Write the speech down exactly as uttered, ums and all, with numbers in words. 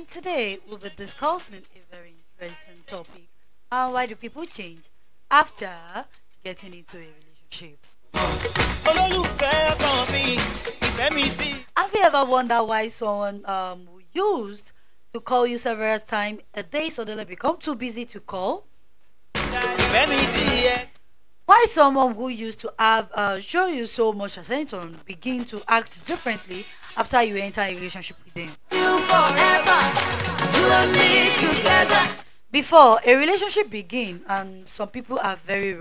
today we'll be discussing a very interesting topic. Uh, why do people change after getting into a relationship? olólùfẹ́ kan mi ìfẹ́ mi sí. Have you ever wondered why someone um who used to call you several times a day suddenly become too busy to call? ìfẹ́ mi sí ẹ. Why someone who used to have uh, show you so much attention begin to act differently after you enter a relationship with them? you forever you and me together. Before a relationship begin, and some people are very